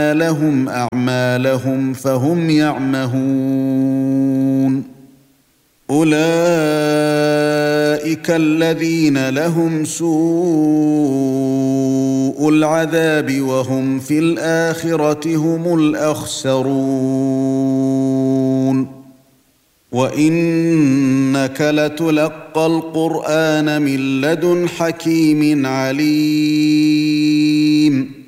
لهم أعمالهم فهم يعمهون أولئك الذين لهم سوء العذاب وهم في الآخرة هم الأخسرون وإنك لتلقى القرآن من لدن حكيم عليم